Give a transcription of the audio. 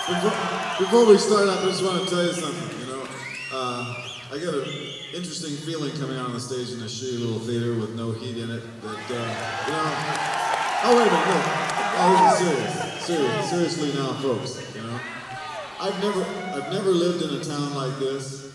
Before we start up, I just want to tell you something. I got an interesting feeling coming out on the stage in a shitty little theater with no heat in it. Oh wait a minute, no. Oh, this is serious. Seriously now, folks. I've never lived in a town like this.